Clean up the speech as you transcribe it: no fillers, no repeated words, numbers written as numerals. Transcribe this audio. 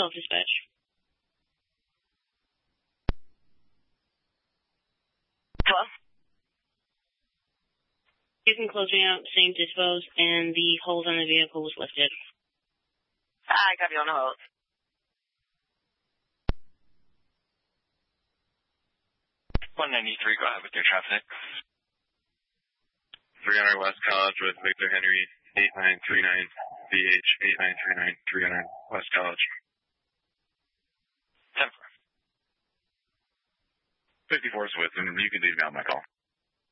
self-dispatch. Hello? You can close me out, saying disposed, and the hold on the vehicle was lifted. I got you on the hold. 193, go ahead with your traffic. 300 West College with Victor Henry, 8939, VH 8939, 300 West College. 10-4. 54 is with him. You can leave me on my call.